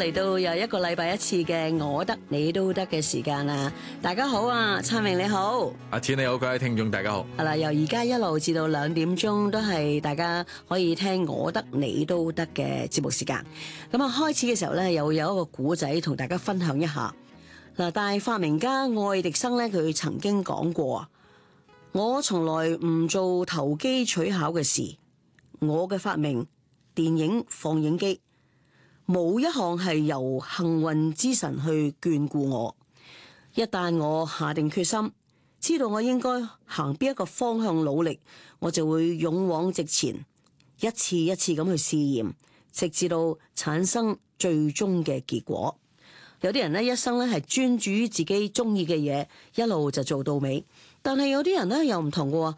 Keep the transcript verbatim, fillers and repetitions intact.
嚟到又一個禮拜一次嘅我得你都得嘅時間啦！大家好啊，燦榮你好， 阿天你好，各位聽眾大家好。 係啦，由而家一路至到兩點鐘都係大家可以聽我得你都得嘅節目時間。咁啊，開始嘅時候咧，又有一個古仔同大家分享一下。嗱，大發明家愛迪生咧，佢曾經講過啊，我從來唔做投機取巧嘅事，我嘅發明電影放映機，冇一項係由幸運之神去眷顧我。一旦我下定決心，知道我應該行邊一個方向努力，我就會勇往直前，一次一次咁去試驗，直至到產生最終嘅結果。有啲人咧，一生咧係專注於自己中意嘅嘢，一路就做到尾。但係有啲人咧又唔同嘅喎，